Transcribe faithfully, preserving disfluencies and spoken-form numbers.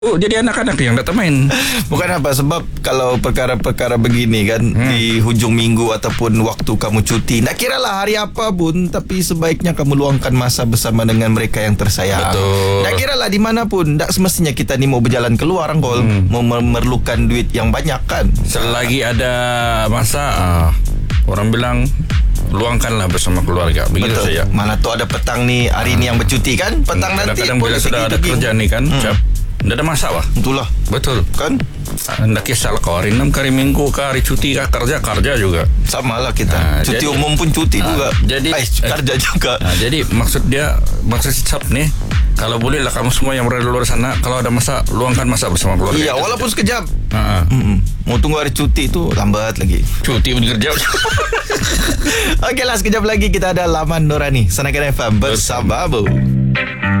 Oh, jadi anak-anak yang datang main. Bukan apa, sebab kalau perkara-perkara begini kan, hmm. di hujung minggu ataupun waktu kamu cuti, nak kira lah hari apa pun, tapi sebaiknya kamu luangkan masa bersama dengan mereka yang tersayang. Betul. Nak kira lah dimanapun, tak semestinya kita ni mau berjalan keluar, Angkol, hmm. mau memerlukan duit yang banyak kan. Selagi ada masa, uh, orang bilang luangkanlah bersama keluarga. Begitu Betul. saja. Mana tu ada petang ni, hari ni yang bercuti kan, petang nanti kadang-kadang boleh bila sudah ada pergi. kerja ni kan, Hmm. cap, tidak ada masalah. Itulah Betul kan. Tidak kisah lah kau hari enam, hari minggu, ke hari cuti kah, kerja, kerja juga. Sama lah kita. Nah, cuti jadi- umum pun cuti Ah, juga. jadi- Ay, kerja juga. Nah, jadi maksud dia, maksud si Cap nih, kalau boleh lah kamu semua yang berada di luar sana, kalau ada masa, luangkan masa bersama keluarga. Iya, Itu walaupun saja. sekejap. Ah, ah. Mm-mm. Mau tunggu hari cuti tu lambat lagi. Cuti pun kerja. Okeylah, sekejap lagi kita ada Laman Nurani, Sanakan F M bersamamu.